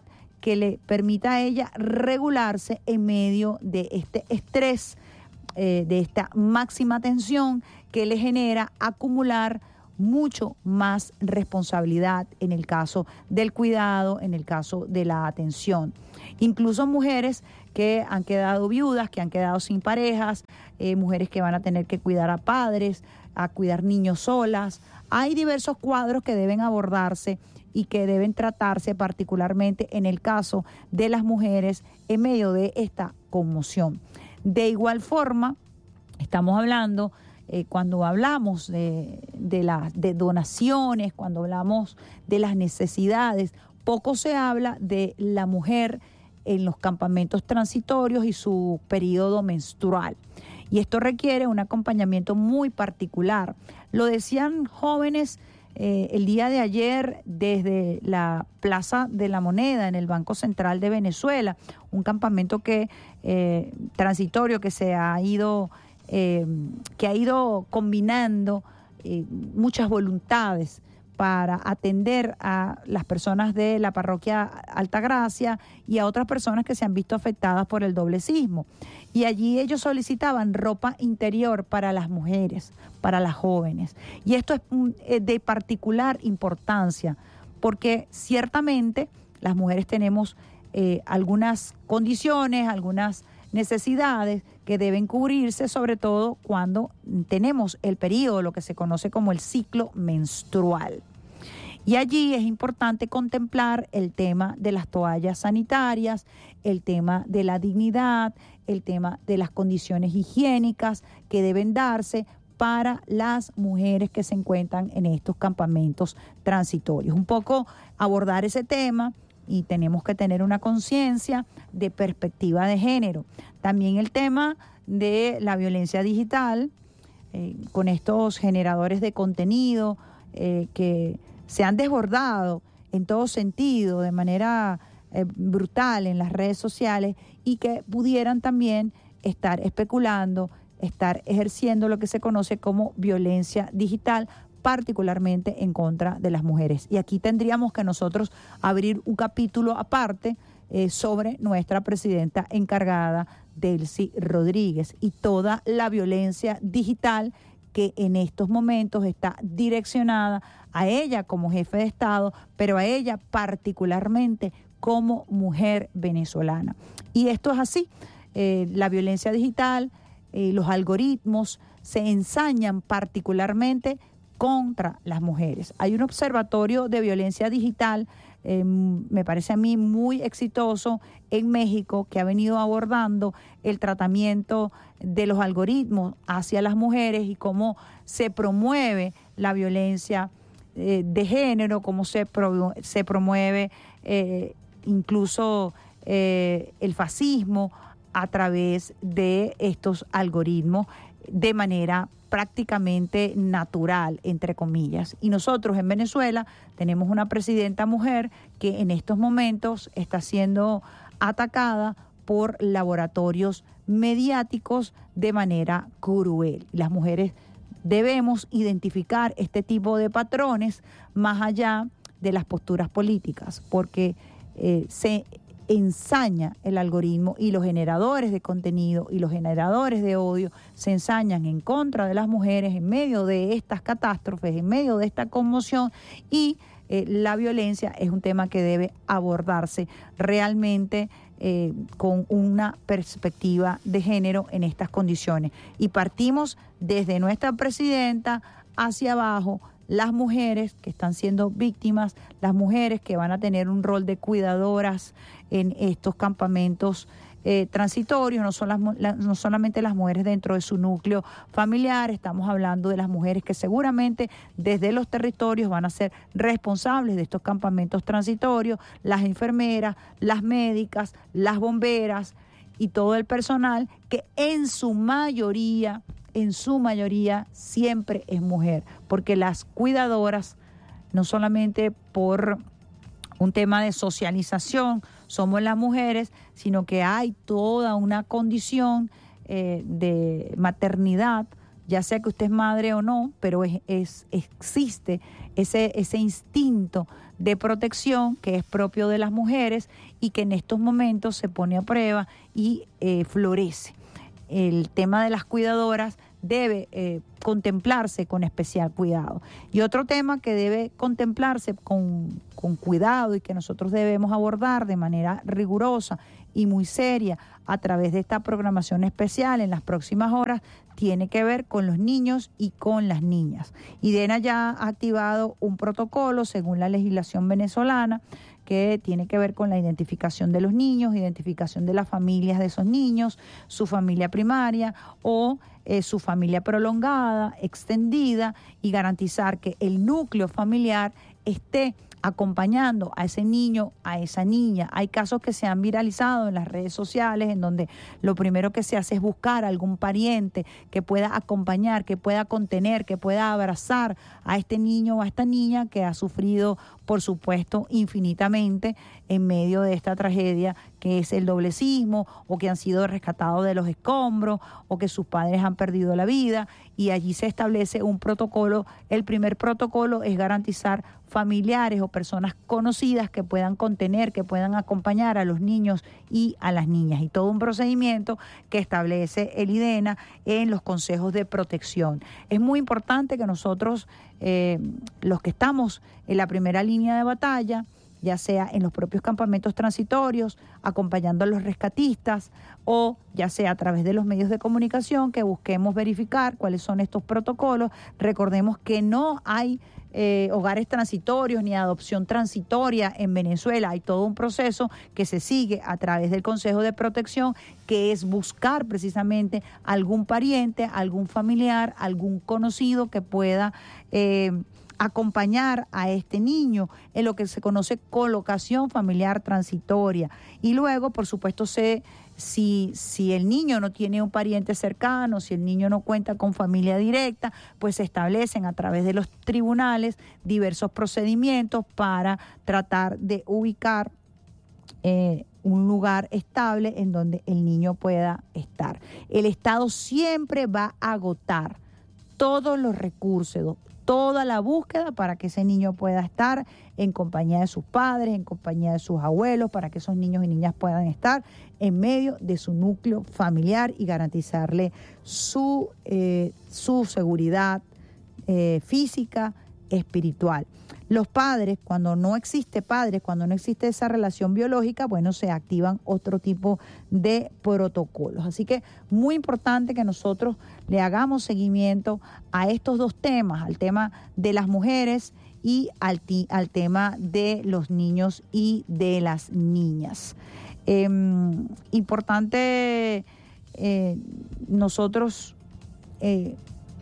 que le permita a ella regularse en medio de este estrés, eh, de esta máxima tensión que le genera acumular mucho más responsabilidad en el caso del cuidado, en el caso de la atención. Incluso mujeres que han quedado viudas, que han quedado sin parejas, eh, mujeres que van a tener que cuidar a padres, a cuidar niños solas. Hay diversos cuadros que deben abordarse y que deben tratarse particularmente en el caso de las mujeres en medio de esta conmoción. De igual forma, estamos hablando, eh, cuando hablamos de, de, la, de donaciones, cuando hablamos de las necesidades, poco se habla de la mujer en los campamentos transitorios y su periodo menstrual. Y esto requiere un acompañamiento muy particular. Lo decían jóvenes eh, el día de ayer desde la Plaza de la Moneda en el Banco Central de Venezuela, un campamento que eh, transitorio que se ha ido, eh, que ha ido combinando eh, muchas voluntades para atender a las personas de la parroquia Altagracia y a otras personas que se han visto afectadas por el doble sismo. Y allí ellos solicitaban ropa interior para las mujeres, para las jóvenes. Y esto es de particular importancia, porque ciertamente las mujeres tenemos eh, algunas condiciones, algunas necesidades que deben cubrirse, sobre todo cuando tenemos el periodo, lo que se conoce como el ciclo menstrual. Y allí es importante contemplar el tema de las toallas sanitarias, el tema de la dignidad, el tema de las condiciones higiénicas que deben darse para las mujeres que se encuentran en estos campamentos transitorios. Un poco abordar ese tema, y tenemos que tener una conciencia de perspectiva de género. También el tema de la violencia digital, eh, con estos generadores de contenido eh, que se han desbordado en todo sentido, de manera eh, brutal en las redes sociales, y que pudieran también estar especulando, estar ejerciendo lo que se conoce como violencia digital, particularmente en contra de las mujeres. Y aquí tendríamos que nosotros abrir un capítulo aparte eh, sobre nuestra presidenta encargada, Delcy Rodríguez, y toda la violencia digital que en estos momentos está direccionada a ella como jefe de Estado, pero a ella particularmente como mujer venezolana. Y esto es así, eh, la violencia digital, eh, los algoritmos se ensañan particularmente contra las mujeres. Hay un observatorio de violencia digital, eh, me parece a mí muy exitoso en México, que ha venido abordando el tratamiento de los algoritmos hacia las mujeres y cómo se promueve la violencia eh, de género, cómo se, pro, se promueve eh, incluso eh, el fascismo a través de estos algoritmos de manera prácticamente natural, entre comillas. Y nosotros en Venezuela tenemos una presidenta mujer que en estos momentos está siendo atacada por laboratorios mediáticos de manera cruel. Las mujeres debemos identificar este tipo de patrones más allá de las posturas políticas, porque eh, se ensaña el algoritmo y los generadores de contenido y los generadores de odio se ensañan en contra de las mujeres en medio de estas catástrofes, en medio de esta conmoción, y eh, la violencia es un tema que debe abordarse realmente eh, con una perspectiva de género en estas condiciones. Y partimos desde nuestra presidenta hacia abajo, las mujeres que están siendo víctimas, las mujeres que van a tener un rol de cuidadoras en estos campamentos eh, transitorios, no, son las, la, no solamente las mujeres dentro de su núcleo familiar, estamos hablando de las mujeres que seguramente desde los territorios van a ser responsables de estos campamentos transitorios, las enfermeras, las médicas, las bomberas y todo el personal que en su mayoría en su mayoría siempre es mujer, porque las cuidadoras, no solamente por un tema de socialización, somos las mujeres, sino que hay toda una condición eh, de maternidad, ya sea que usted es madre o no, pero es, es, existe ese, ese instinto de protección que es propio de las mujeres y que en estos momentos se pone a prueba y eh, florece. El tema de las cuidadoras debe eh, contemplarse con especial cuidado. Y otro tema que debe contemplarse con, con cuidado y que nosotros debemos abordar de manera rigurosa y muy seria a través de esta programación especial en las próximas horas tiene que ver con los niños y con las niñas. IDENA ya ha activado un protocolo según la legislación venezolana que tiene que ver con la identificación de los niños, identificación de las familias de esos niños, su familia primaria o eh, su familia prolongada, extendida, y garantizar que el núcleo familiar esté acompañando a ese niño, a esa niña. Hay casos que se han viralizado en las redes sociales en donde lo primero que se hace es buscar a algún pariente que pueda acompañar, que pueda contener, que pueda abrazar a este niño o a esta niña que ha sufrido, por supuesto, infinitamente en medio de esta tragedia que es el doblecismo, o que han sido rescatados de los escombros, o que sus padres han perdido la vida, y allí se establece un protocolo. El primer protocolo es garantizar familiares o personas conocidas que puedan contener, que puedan acompañar a los niños y a las niñas, y todo un procedimiento que establece el IDENA en los consejos de protección. Es muy importante que nosotros, eh, los que estamos en la primera línea de batalla, ya sea en los propios campamentos transitorios, acompañando a los rescatistas, o ya sea a través de los medios de comunicación, que busquemos verificar cuáles son estos protocolos. Recordemos que no hay eh, hogares transitorios ni adopción transitoria en Venezuela. Hay todo un proceso que se sigue a través del Consejo de Protección, que es buscar precisamente algún pariente, algún familiar, algún conocido que pueda Eh, acompañar a este niño en lo que se conoce colocación familiar transitoria. Y luego, por supuesto, se, si, si el niño no tiene un pariente cercano, si el niño no cuenta con familia directa, pues se establecen a través de los tribunales diversos procedimientos para tratar de ubicar eh, un lugar estable en donde el niño pueda estar. El Estado siempre va a agotar todos los recursos, toda la búsqueda para que ese niño pueda estar en compañía de sus padres, en compañía de sus abuelos, para que esos niños y niñas puedan estar en medio de su núcleo familiar y garantizarle su, eh, su seguridad eh, física, espiritual. Los padres, cuando no existe padres, cuando no existe esa relación biológica, bueno, se activan otro tipo de protocolos. Así que muy importante que nosotros le hagamos seguimiento a estos dos temas, al tema de las mujeres y al, ti, al tema de los niños y de las niñas. Eh, importante eh, nosotros eh,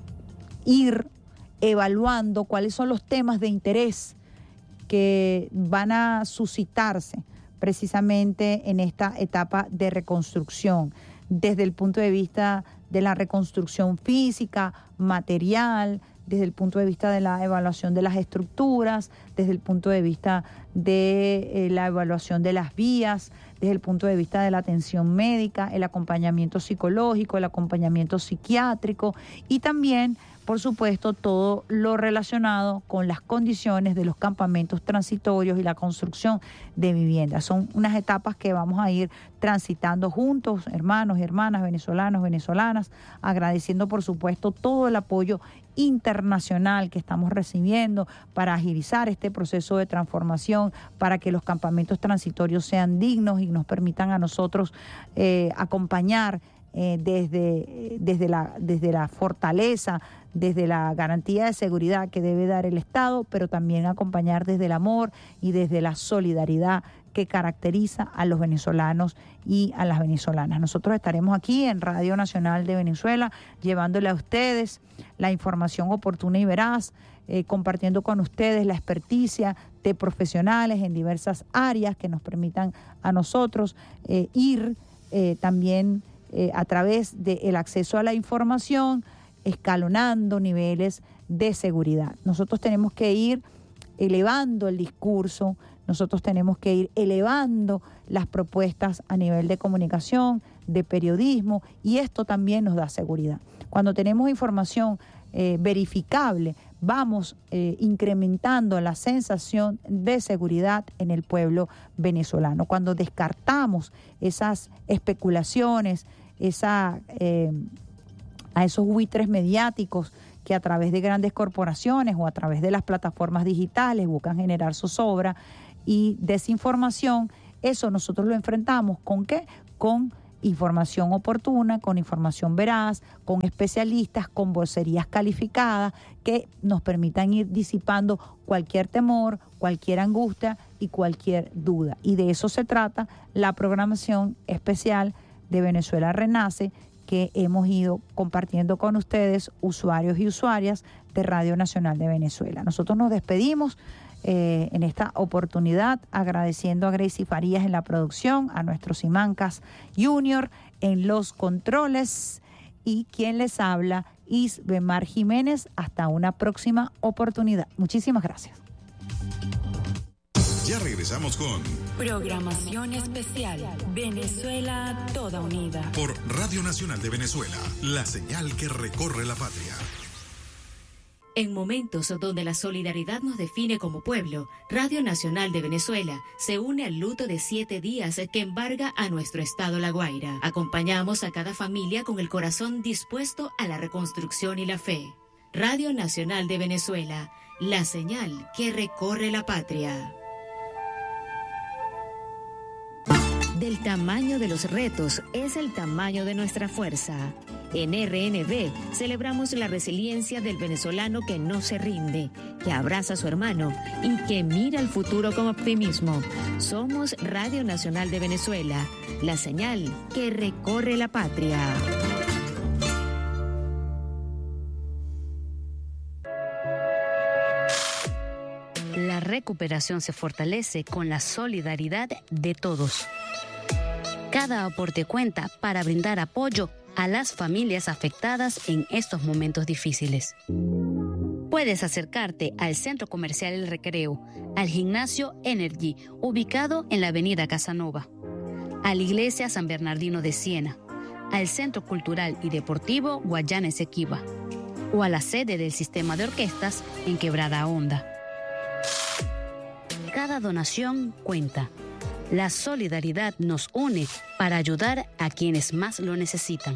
ir evaluando cuáles son los temas de interés que van a suscitarse precisamente en esta etapa de reconstrucción, desde el punto de vista de la reconstrucción física, material, desde el punto de vista de la evaluación de las estructuras, desde el punto de vista de eh, la evaluación de las vías, desde el punto de vista de la atención médica, el acompañamiento psicológico, el acompañamiento psiquiátrico, y también, por supuesto, todo lo relacionado con las condiciones de los campamentos transitorios y la construcción de viviendas. Son unas etapas que vamos a ir transitando juntos, hermanos y hermanas, venezolanos, venezolanas, agradeciendo, por supuesto, todo el apoyo internacional que estamos recibiendo para agilizar este proceso de transformación, para que los campamentos transitorios sean dignos y nos permitan a nosotros eh, acompañar eh, desde, desde, la, desde la fortaleza, desde la garantía de seguridad que debe dar el Estado, pero también acompañar desde el amor y desde la solidaridad que caracteriza a los venezolanos y a las venezolanas. Nosotros estaremos aquí en Radio Nacional de Venezuela llevándole a ustedes la información oportuna y veraz, eh, compartiendo con ustedes la experticia de profesionales en diversas áreas que nos permitan a nosotros eh, ir eh, también eh, a través del acceso a la información, escalonando niveles de seguridad. Nosotros tenemos que ir elevando el discurso, nosotros tenemos que ir elevando las propuestas a nivel de comunicación, de periodismo, y esto también nos da seguridad. Cuando tenemos información eh, verificable, vamos eh, incrementando la sensación de seguridad en el pueblo venezolano. Cuando descartamos esas especulaciones, esa, eh, a esos buitres mediáticos que a través de grandes corporaciones o a través de las plataformas digitales buscan generar zozobra y desinformación, eso nosotros lo enfrentamos ¿con qué? Con información oportuna, con información veraz, con especialistas, con vocerías calificadas que nos permitan ir disipando cualquier temor, cualquier angustia y cualquier duda. Y de eso se trata la programación especial de Venezuela Renace que hemos ido compartiendo con ustedes, usuarios y usuarias de Radio Nacional de Venezuela. Nosotros nos despedimos Eh, en esta oportunidad, agradeciendo a Gracie Farías en la producción, a nuestros Simancas Junior en los controles y quien les habla, Isbemar Jiménez. Hasta una próxima oportunidad. Muchísimas gracias. Ya regresamos con Programación Especial Venezuela Toda Unida por Radio Nacional de Venezuela, la señal que recorre la patria. En momentos donde la solidaridad nos define como pueblo, Radio Nacional de Venezuela se une al luto de siete días que embarga a nuestro estado La Guaira. Acompañamos a cada familia con el corazón dispuesto a la reconstrucción y la fe. Radio Nacional de Venezuela, la señal que recorre la patria. Del tamaño de los retos es el tamaño de nuestra fuerza. En R N V celebramos la resiliencia del venezolano que no se rinde, que abraza a su hermano y que mira al futuro con optimismo. Somos Radio Nacional de Venezuela, la señal que recorre la patria. La recuperación se fortalece con la solidaridad de todos. Cada aporte cuenta para brindar apoyo a las familias afectadas en estos momentos difíciles. Puedes acercarte al Centro Comercial El Recreo, al Gimnasio Energy, ubicado en la Avenida Casanova, a la Iglesia San Bernardino de Siena, al Centro Cultural y Deportivo Guayana Esequiba, o a la sede del Sistema de Orquestas en Quebrada Honda. Cada donación cuenta. La solidaridad nos une para ayudar a quienes más lo necesitan.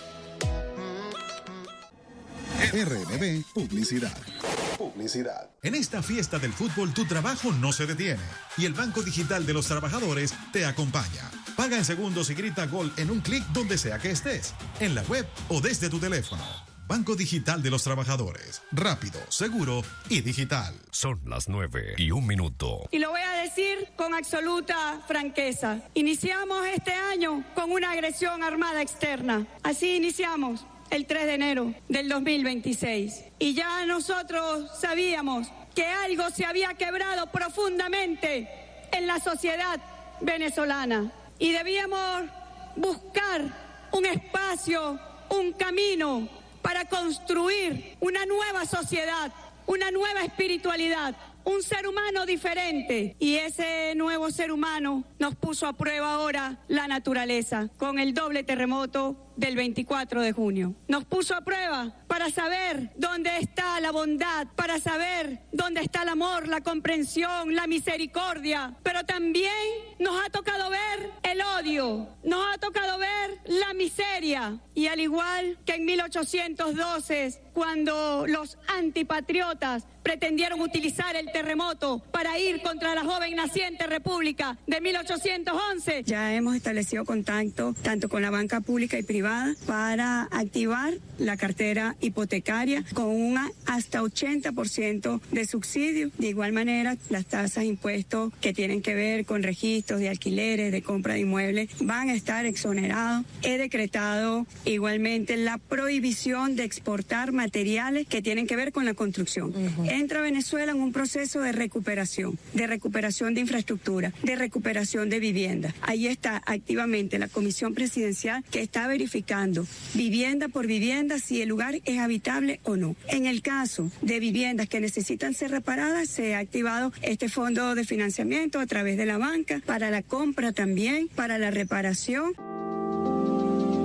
R N B Publicidad. Publicidad. En esta fiesta del fútbol tu trabajo no se detiene y el Banco Digital de los Trabajadores te acompaña. Paga en segundos y grita gol en un clic donde sea que estés, en la web o desde tu teléfono. Banco Digital de los Trabajadores. Rápido, seguro y digital. Son las nueve y un minuto. Y lo voy a decir con absoluta franqueza. Iniciamos este año con una agresión armada externa. Así iniciamos el tres de enero del dos mil veintiséis. Y ya nosotros sabíamos que algo se había quebrado profundamente en la sociedad venezolana. Y debíamos buscar un espacio, un camino para construir una nueva sociedad, una nueva espiritualidad, un ser humano diferente. Y ese nuevo ser humano nos puso a prueba ahora la naturaleza con el doble terremoto del veinticuatro de junio. Nos puso a prueba para saber dónde está la bondad, para saber dónde está el amor, la comprensión, la misericordia. Pero también nos ha tocado ver el odio, nos ha tocado ver la miseria. Y al igual que en mil ochocientos doce, cuando los antipatriotas pretendieron utilizar el terremoto para ir contra la joven naciente República de mil ochocientos once. Ya hemos establecido contacto tanto con la banca pública y privada para activar la cartera hipotecaria con un hasta ochenta por ciento de subsidio. De igual manera, las tasas de impuestos que tienen que ver con registros de alquileres, de compra de inmuebles, van a estar exonerados. He decretado igualmente la prohibición de exportar materiales que tienen que ver con la construcción. Uh-huh. Entra Venezuela en un proceso de recuperación, de recuperación de infraestructura, de recuperación de vivienda. Ahí está activamente la Comisión Presidencial que está verificando vivienda por vivienda si el lugar es habitable o no. En el caso de viviendas que necesitan ser reparadas, se ha activado este fondo de financiamiento a través de la banca para la compra también, para la reparación.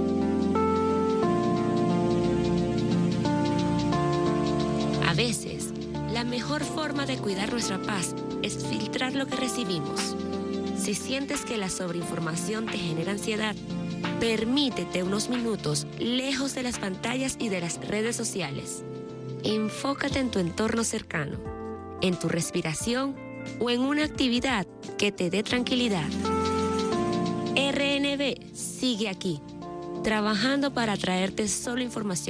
A veces mejor forma de cuidar nuestra paz es filtrar lo que recibimos. Si sientes que la sobreinformación te genera ansiedad, permítete unos minutos lejos de las pantallas y de las redes sociales. Enfócate en tu entorno cercano, en tu respiración o en una actividad que te dé tranquilidad. R N B sigue aquí, trabajando para traerte solo información